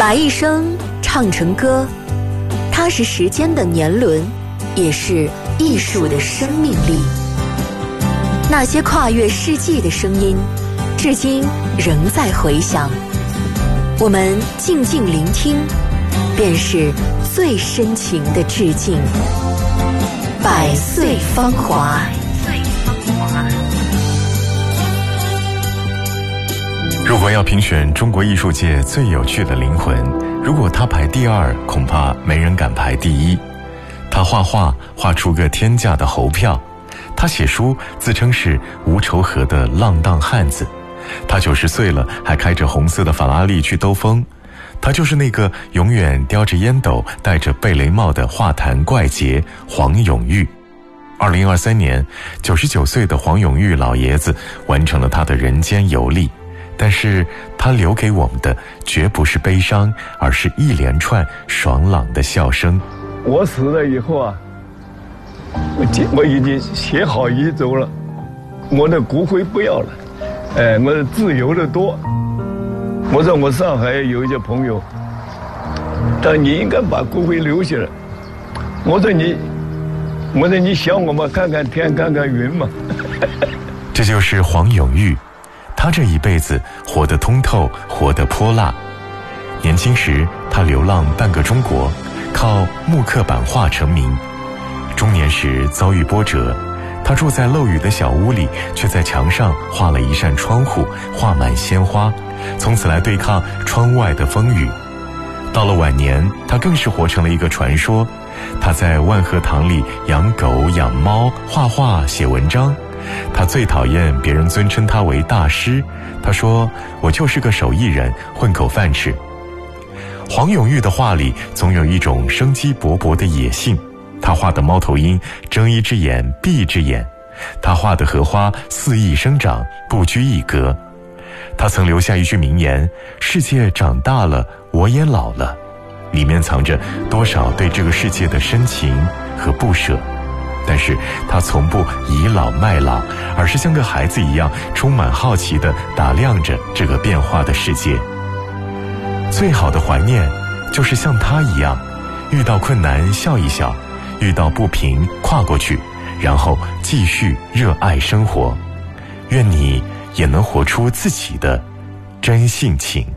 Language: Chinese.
把一生唱成歌，它是时间的年轮，也是艺术的生命力。那些跨越世纪的声音，至今仍在回响。我们静静聆听，便是最深情的致敬。百岁芳华。 如果要评选中国艺术界最有趣的灵魂，如果他排第二，恐怕没人敢排第一。他画画画出个天价的猴票，他写书自称是无仇河的浪荡汉子，他90岁了还开着红色的法拉利去兜风。他就是那个永远叼着烟斗戴着贝雷帽的画坛怪杰黄永玉。2023年99岁的黄永玉老爷子完成了他的人间游历，但是他留给我们的绝不是悲伤，而是一连串爽朗的笑声。 我死了以后啊，我已经写好遗嘱了，我的骨灰不要了，我自由的多。我说我上海有一些朋友，但你应该把骨灰留下来。我说你想我吗？看看天，看看云嘛。 这就是黄永玉，他这一辈子活得通透，活得泼辣。年轻时他流浪半个中国，靠木刻版画成名。中年时遭遇波折，他住在漏雨的小屋里，却在墙上画了一扇窗户，画满鲜花，从此来对抗窗外的风雨。到了晚年，他更是活成了一个传说。他在万和堂里养狗养猫，画画写文章。他最讨厌别人尊称他为大师，他说我就是个手艺人，混口饭吃。黄永玉的画里总有一种生机勃勃的野性，他画的猫头鹰睁一只眼闭一只眼，他画的荷花肆意生长，不拘一格。他曾留下一句名言，世界长大了，我也老了，里面藏着多少对这个世界的深情和不舍。但是他从不倚老卖老，而是像个孩子一样充满好奇地打量着这个变化的世界。最好的怀念就是像他一样，遇到困难笑一笑，遇到不平跨过去，然后继续热爱生活。愿你也能活出自己的真性情。